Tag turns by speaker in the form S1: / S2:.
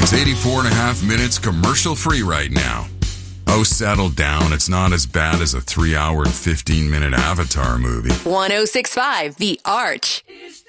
S1: is 84 and a half minutes commercial free right now. Oh, settle down. It's not as bad as a 3 hour and 15 minute Avatar movie.
S2: 106.5 The Arch.